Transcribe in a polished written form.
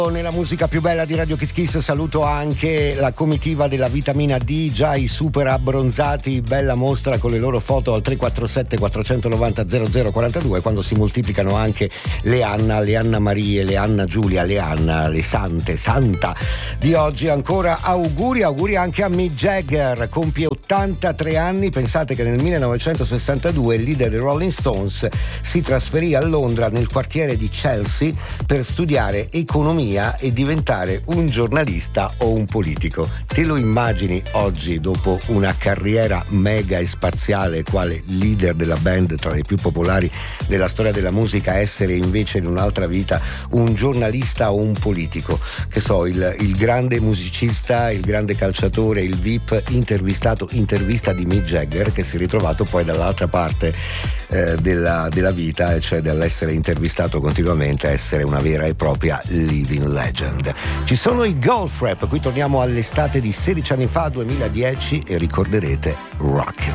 Nella musica più bella di Radio Kiss Kiss saluto anche la comitiva della vitamina D, già i super abbronzati, bella mostra con le loro foto al 347 490 0042, quando si moltiplicano anche le Anna Marie, le Anna Giulia, le Anna, le sante, santa di oggi. Ancora auguri anche a Mick Jagger, compie 83 anni, pensate che nel 1962 il leader dei Rolling Stones si trasferì a Londra nel quartiere di Chelsea per studiare economia e diventare un giornalista o un politico. Te lo immagini oggi, dopo una carriera mega e spaziale quale leader della band tra le più popolari della storia della musica, essere invece in un'altra vita un giornalista o un politico? Che so, il grande musicista, il grande calciatore, il VIP intervista di Mick Jagger, che si è ritrovato poi dall'altra parte della vita, cioè dall'essere intervistato continuamente a essere una vera e propria living legend. Ci sono i Golf Rap, qui torniamo all'estate di 16 anni fa, 2010, e ricorderete Rock.